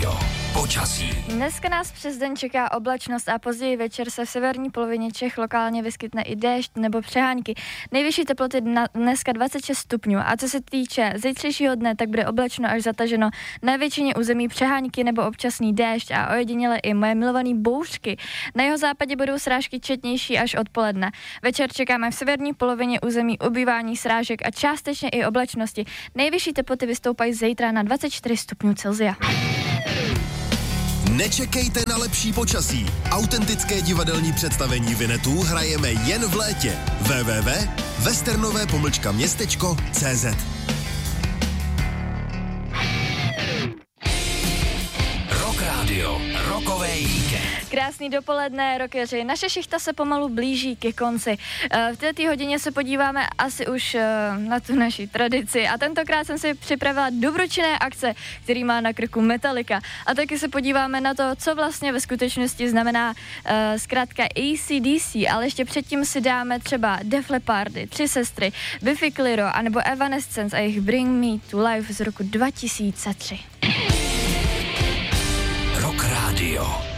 Radio. Počasí. Dneska nás přes den čeká oblačnost a později večer se v severní polovině Čech lokálně vyskytne i déšť nebo přehánky. Nejvyšší teploty dneska 26 stupňů a co se týče zítřejšího dne, tak bude oblačno až zataženo. Na většině území přehánky nebo občasný déšť a ojediněle i moje milovaný bouřky. Na jeho západě budou srážky četnější až odpoledne. Večer čekáme v severní polovině území ubývání srážek a částečně i oblačnosti. Nejvyšší teploty vystoupají zítra na 24 stupňů Celsia. Nečekejte na lepší počasí. Autentické divadelní představení Vinetů hrajeme jen v létě. www.westernové-městečko.cz Rock Radio. Rokové víkend. Krásný dopoledne, rockeři. Naše šichta se pomalu blíží ke konci. V této hodině se podíváme asi už na tu naši tradici a tentokrát jsem si připravila dobročinné akce, který má na krku Metallica. A taky se podíváme na to, co vlastně ve skutečnosti znamená zkrátka AC/DC, ale ještě předtím si dáme třeba Def Leppard, Tři sestry, Biffy Clyro anebo Evanescence a jejich Bring Me to Life z roku 2003. Rock Radio.